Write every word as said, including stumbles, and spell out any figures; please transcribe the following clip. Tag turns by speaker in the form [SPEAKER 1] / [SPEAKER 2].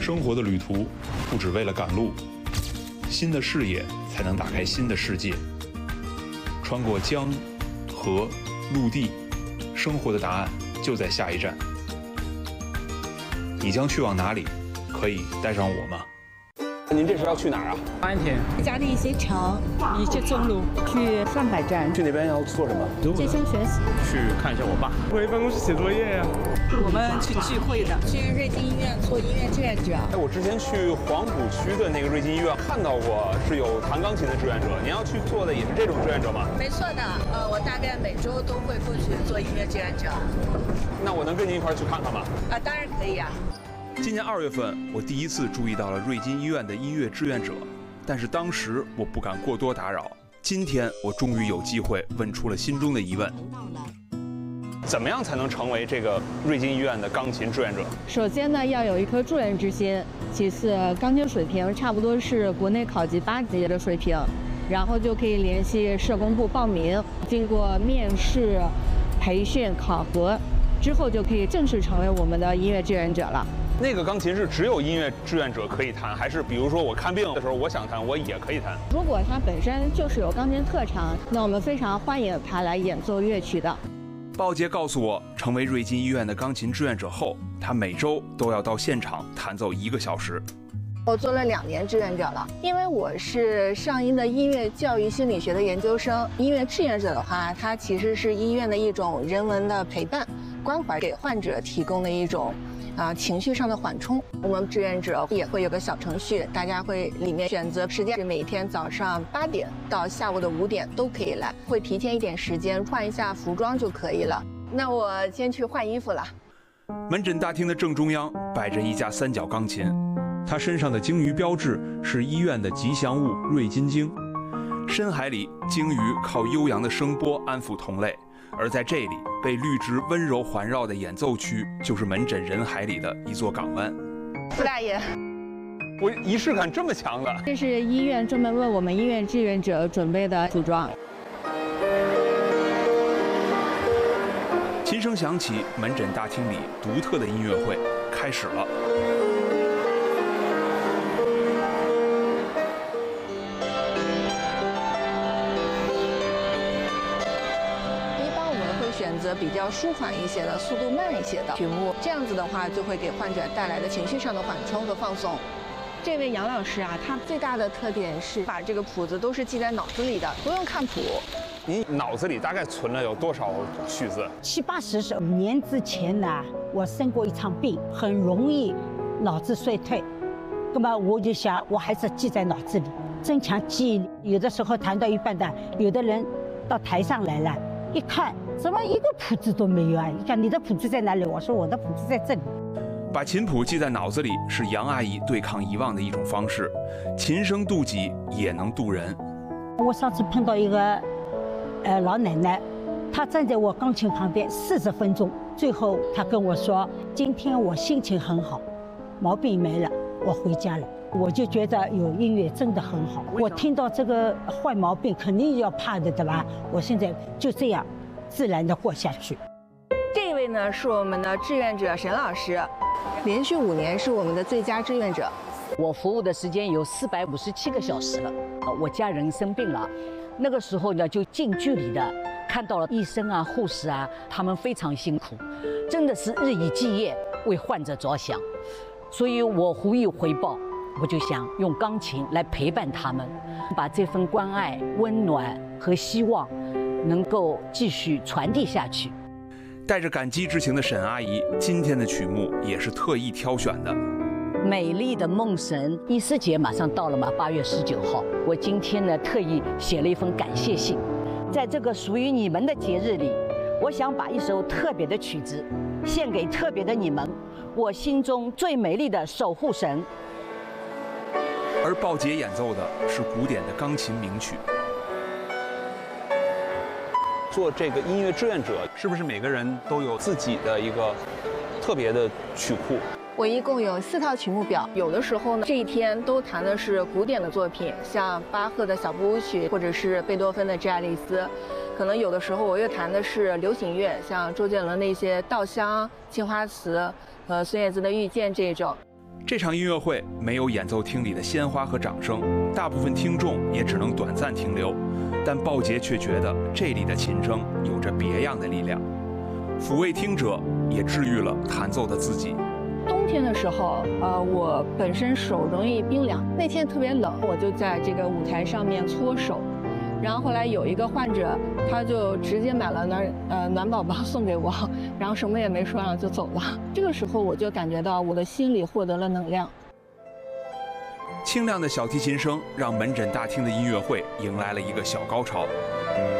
[SPEAKER 1] 生活的旅途不只为了赶路，新的视野才能打开新的世界。穿过江、河、陆地，生活的答案就在下一站。你将去往哪里？可以带上我吗？
[SPEAKER 2] 您这是要去哪儿啊？
[SPEAKER 3] 安田，
[SPEAKER 4] 家的一些城，一些中路，去上海站。
[SPEAKER 2] 去那边要做什么？
[SPEAKER 4] 健身学习。
[SPEAKER 3] 去看一下我爸。
[SPEAKER 5] 回办公室写作业呀、
[SPEAKER 4] 啊。我们去聚会的，去瑞金医院做音乐志愿者。
[SPEAKER 2] 哎，我之前去黄浦区的那个瑞金医院看到过，是有弹钢琴的志愿者。您要去做的也是这种志愿者吗？
[SPEAKER 4] 没错的，呃，我大概每周都会过去做音乐志愿者。
[SPEAKER 2] 那我能跟您一块儿去看看吗？
[SPEAKER 4] 啊，当然可以啊。
[SPEAKER 1] 今年二月份，我第一次注意到了瑞金医院的音乐志愿者，但是当时我不敢过多打扰。今天我终于有机会问出了心中的疑问：
[SPEAKER 2] 怎么样才能成为这个瑞金医院的钢琴志愿者？
[SPEAKER 6] 首先呢，要有一颗助人之心；其次，钢琴水平差不多是国内考级八级的水平，然后就可以联系社工部报名，经过面试、培训、考核之后，就可以正式成为我们的音乐志愿者了。
[SPEAKER 2] 那个钢琴是只有音乐志愿者可以弹，还是比如说我看病的时候我想弹，我也可以弹？
[SPEAKER 6] 如果他本身就是有钢琴特长，那我们非常欢迎他来演奏乐曲的。
[SPEAKER 1] 鲍杰告诉我，成为瑞金医院的钢琴志愿者后，他每周都要到现场弹奏一个小时。
[SPEAKER 6] 我做了两年志愿者了，因为我是上音的音乐教育心理学的研究生。音乐志愿者的话，它其实是医院的一种人文的陪伴、关怀，给患者提供的一种。啊，情绪上的缓冲。我们志愿者也会有个小程序，大家会里面选择时间是每天早上八点到下午的五点都可以来，会提前一点时间换一下服装就可以了。那我先去换衣服了。
[SPEAKER 1] 门诊大厅的正中央摆着一架三角钢琴，它身上的鲸鱼标志是医院的吉祥物瑞金鲸。深海里，鲸鱼靠悠扬的声波安抚同类。而在这里，被绿植温柔环绕的演奏区，就是门诊人海里的一座港湾。
[SPEAKER 6] 傅大爷，
[SPEAKER 2] 我仪式感这么强的？
[SPEAKER 6] 这是医院专门为我们医院志愿者准备的服装。
[SPEAKER 1] 琴声响起，门诊大厅里独特的音乐会开始了。
[SPEAKER 6] 选择比较舒缓一些的、速度慢一些的曲目，这样子的话就会给患者带来的情绪上的缓冲和放松。这位杨老师啊，他最大的特点是把这个谱子都是记在脑子里的，不用看谱。
[SPEAKER 2] 你脑子里大概存了有多少曲子？
[SPEAKER 7] 七八十首。五年之前呢，我生过一场病，很容易脑子衰退，那么我就想，我还是记在脑子里，增强记忆力。有的时候弹到一半的，有的人到台上来了。一看，怎么一个谱子都没有啊？你看你的谱子在哪里？我说我的谱子在这里。
[SPEAKER 1] 把琴谱记在脑子里是杨阿姨对抗遗忘的一种方式，琴声渡己也能渡人。
[SPEAKER 7] 我上次碰到一个，呃老奶奶，她站在我钢琴旁边四十分钟，最后她跟我说：“今天我心情很好，毛病没了，我回家了。”我就觉得有音乐真的很好。我听到这个坏毛病肯定要怕的，对吧？我现在就这样自然的过下去。
[SPEAKER 6] 这位呢是我们的志愿者沈老师，连续五年是我们的最佳志愿者。
[SPEAKER 8] 我服务的时间有四百五十七个小时了。我家人生病了，那个时候呢就近距离的看到了医生啊、护士啊，他们非常辛苦，真的是日以继夜为患者着想，所以我无以回报。我就想用钢琴来陪伴他们，把这份关爱、温暖和希望能够继续传递下去。
[SPEAKER 1] 带着感激之情的沈阿姨，今天的曲目也是特意挑选的。
[SPEAKER 8] 美丽的梦神，伊思节马上到了嘛，八月十九号。我今天呢特意写了一封感谢信，在这个属于你们的节日里，我想把一首特别的曲子献给特别的你们，我心中最美丽的守护神。
[SPEAKER 1] 而鲍杰演奏的是古典的钢琴名曲。
[SPEAKER 2] 做这个音乐志愿者，是不是每个人都有自己的一个特别的曲库？
[SPEAKER 6] 我一共有四套曲目表，有的时候呢，这一天都弹的是古典的作品，像巴赫的小步舞曲，或者是贝多芬的《致爱丽丝》。可能有的时候我又弹的是流行乐，像周杰伦的一些《稻香》《青花瓷》和孙燕姿的《遇见》这种。
[SPEAKER 1] 这场音乐会没有演奏厅里的鲜花和掌声，大部分听众也只能短暂停留。但鲍杰却觉得这里的琴声有着别样的力量，抚慰听者，也治愈了弹奏的自己。
[SPEAKER 6] 冬天的时候，呃，我本身手容易冰凉，那天特别冷，我就在这个舞台上面搓手。然后后来有一个患者，他就直接买了暖呃暖宝宝送给我，然后什么也没说，然后就走了。这个时候我就感觉到我的心里获得了能量。
[SPEAKER 1] 清亮的小提琴声让门诊大厅的音乐会迎来了一个小高潮。